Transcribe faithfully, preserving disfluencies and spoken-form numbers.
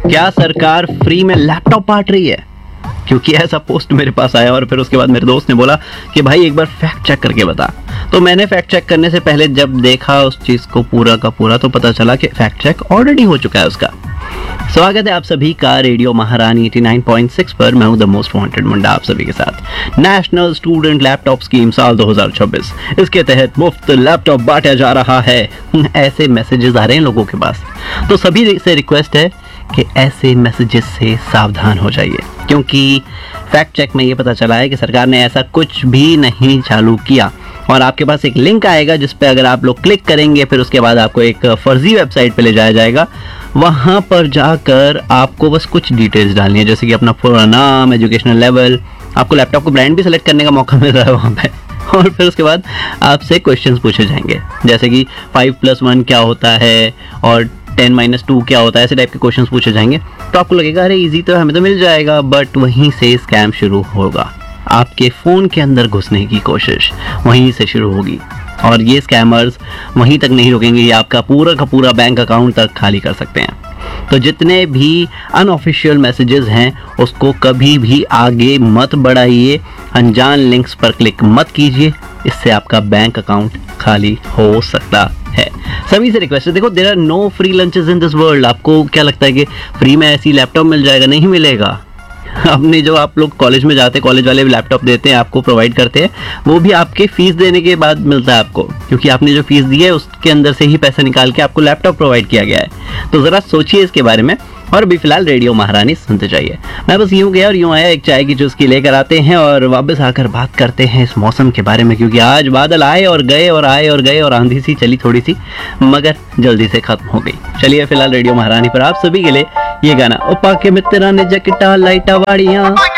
क्या सरकार फ्री में लैपटॉप बांट रही है? क्योंकि ऐसा पोस्ट मेरे पास आया और फिर उसके बाद मेरे दोस्त ने बोला कि भाई एक बार फैक्ट चेक करके बता। तो मैंने फैक्ट चेक करने से पहले जब देखा उस चीज को पूरा का पूरा, तो पता चला कि फैक्ट चेक ऑलरेडी हो चुका है उसका। स्वागत है आप सभी का रेडियो महारानी नवासी पॉइंट सिक्स पर। मैं हूं द मोस्ट वांटेड मुंडा आप सभी के साथ। नेशनल स्टूडेंट लैपटॉप स्कीम साल दो हज़ार छब्बीस, इसके तहत मुफ्त लैपटॉप बांटा जा रहा है। ऐसे मैसेजेस आ रहे हैं लोगों के पास, तो सभी से रिक्वेस्ट है कि ऐसे मैसेजेस से सावधान हो जाइए, क्योंकि फैक्ट चेक में ये पता चला है कि सरकार ने ऐसा कुछ भी नहीं चालू किया। और आपके पास एक लिंक आएगा जिस पे अगर आप लोग क्लिक करेंगे, फिर उसके बाद आपको एक फर्जी वेबसाइट पे ले जाया जाएगा। वहाँ पर जाकर आपको बस कुछ डिटेल्स डालनी है, जैसे कि अपना पूरा नाम, एजुकेशनल लेवल, आपको लैपटॉप को ब्रांड भी सेलेक्ट करने का मौका मिल रहा है वहाँ पे। और फिर उसके बाद आपसे क्वेश्चंस पूछे जाएंगे, जैसे कि फाइव प्लस वन क्या होता है और टेन माइनस टू क्या होता है, ऐसे टाइप के क्वेश्चंस पूछे जाएंगे। तो आपको लगेगा अरे इजी तो हमें तो मिल जाएगा, बट वहीं से स्कैम शुरू होगा। आपके फ़ोन के अंदर घुसने की कोशिश वहीं से शुरू होगी, और ये स्कैमर्स वहीं तक नहीं रुकेंगे, ये आपका पूरा का पूरा बैंक अकाउंट तक खाली कर सकते हैं। तो जितने भी अनऑफिशियल मैसेजेस हैं उसको कभी भी आगे मत बढ़ाइए, अनजान लिंक्स पर क्लिक मत कीजिए, इससे आपका बैंक अकाउंट खाली हो सकता है। सभी से रिक्वेस्ट है, देखो there are no free lunches in this world. आपको क्या लगता है कि फ्री में ऐसी लैपटॉप मिल जाएगा? नहीं मिलेगा। अपने जो आप लोग कॉलेज में जाते हैं, कॉलेज वाले भी लैपटॉप देते हैं, आपको प्रोवाइड करते हैं, वो भी आपके फीस देने के बाद मिलता है आपको, क्योंकि आपने जो फीस दी है उसके अंदर से ही पैसा निकाल के आपको लैपटॉप प्रोवाइड किया गया है। तो ज़रा सोचिए इसके बारे में, और अभी फिलहाल रेडियो महारानी सुनते जाइए। मैं बस यूँ गया और यूँ आया, एक चाय की चुस्की लेकर आते हैं और वापस आकर बात करते हैं इस मौसम के बारे में, क्योंकि आज बादल आए और गए और आए और गए और आंधी सी चली थोड़ी सी, मगर जल्दी से खत्म हो गई। चलिए फिलहाल रेडियो महारानी पर आप सभी के लिए ये गाना, ओ पाके मित्रा ने जैकेटा लाइटा वाड़ियाँ।